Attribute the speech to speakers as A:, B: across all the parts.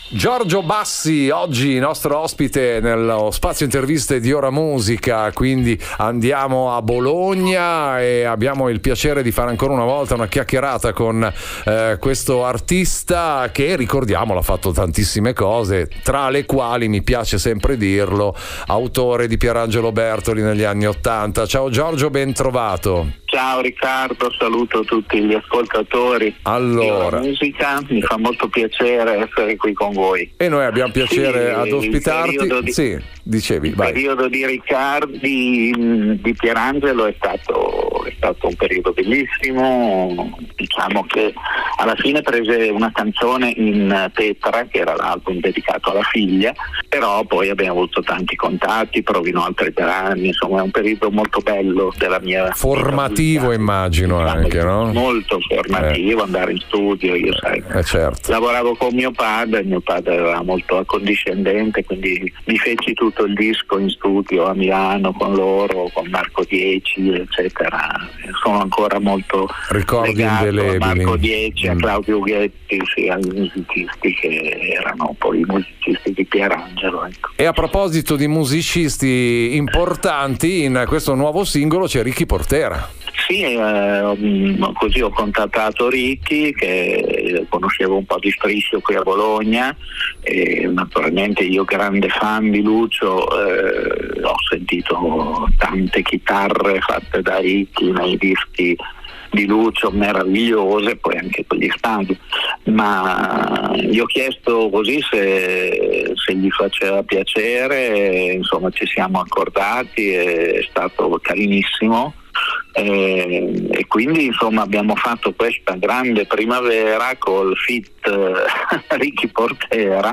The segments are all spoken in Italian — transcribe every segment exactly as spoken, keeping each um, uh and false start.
A: Giorgio Bassi, oggi nostro ospite nello spazio interviste di Ora Musica, quindi andiamo a Bologna e abbiamo il piacere di fare ancora una volta una chiacchierata con eh, questo artista che, ricordiamolo, ha fatto tantissime cose, tra le quali, mi piace sempre dirlo, autore di Pierangelo Bertoli negli anni Ottanta. Ciao Giorgio, ben trovato.
B: Ciao Riccardo, saluto tutti gli ascoltatori.
A: Allora,
B: di musica, mi fa molto piacere essere qui con voi.
A: E noi abbiamo piacere
B: sì,
A: ad ospitarti.
B: Di,
A: sì, dicevi,
B: il
A: vai.
B: Il periodo di Riccardi, di Pierangelo è stato, è stato un periodo bellissimo. Diciamo che alla fine prese una canzone in Tetra, che era l'album dedicato alla figlia, però poi abbiamo avuto tanti contatti, provino altri brani, insomma è un periodo molto bello della mia
A: formativo, immagino, diciamo, anche, no?
B: Molto formativo, eh. andare in studio, io sai,
A: eh, certo.
B: lavoravo con mio padre, mio padre era molto accondiscendente, quindi mi feci tutto il disco in studio a Milano con loro, con Marco Dieci, eccetera. Sono ancora molto
A: ricordi
B: legato
A: indelebili.
B: a Marco Dieci,
A: mm.
B: a Claudio Ghetti, sì, ai musicisti che erano poi i musicisti di Pierangelo, ecco.
A: E a proposito di musicisti importanti, in questo nuovo singolo c'è Ricky Portera.
B: Sì, eh, così ho contattato Ricky, che conoscevo un po' di striscio qui a Bologna, e naturalmente io grande fan di Lucio, eh, ho sentito tante chitarre fatte da Ricky nei dischi di Lucio meravigliose, poi anche quegli stadi, ma gli ho chiesto così se, se gli faceva piacere, insomma ci siamo accordati, è stato carinissimo. Eh, e quindi insomma abbiamo fatto questa grande primavera col feat eh, Ricky Portera,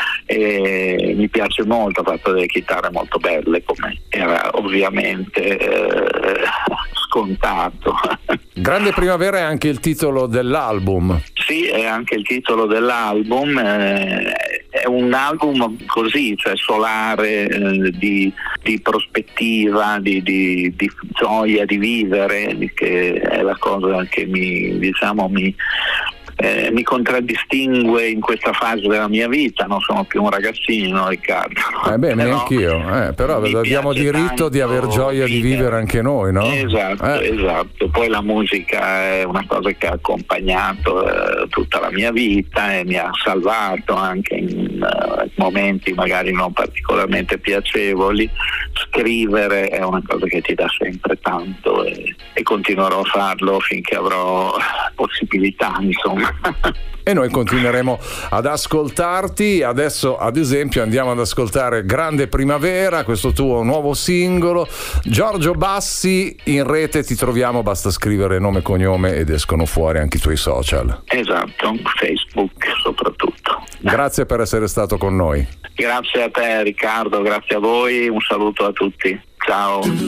B: e mi piace molto, ha fatto delle chitarre molto belle, come era ovviamente eh, scontato.
A: Grande primavera è anche il titolo dell'album.
B: Sì, è anche il titolo dell'album, eh, è un album così, cioè solare, eh, di, di prospettiva, di, di, di gioia di vivere, che è la cosa che mi, diciamo, mi, eh, mi contraddistingue in questa fase della mia vita. Non sono più un ragazzino, Riccardo.
A: Eh beh, neanch'io, eh, però abbiamo diritto di aver gioia vivere. di vivere anche noi, no?
B: Esatto,
A: eh.
B: esatto. Poi la musica è una cosa che ha accompagnato eh, tutta la mia vita e mi ha salvato anche in uh, momenti magari non particolarmente piacevoli. Scrivere è una cosa che ti dà sempre tanto, e, e continuerò a farlo finché avrò possibilità, insomma.
A: E noi continueremo ad ascoltarti. Adesso ad esempio andiamo ad ascoltare Grande Primavera, questo tuo nuovo singolo. Giorgio Bassi, in rete ti troviamo, basta scrivere nome e cognome ed escono fuori anche i tuoi social.
B: Esatto, Facebook soprattutto.
A: Grazie per essere stato con noi.
B: Grazie a te Riccardo, grazie a voi, un saluto a tutti, ciao.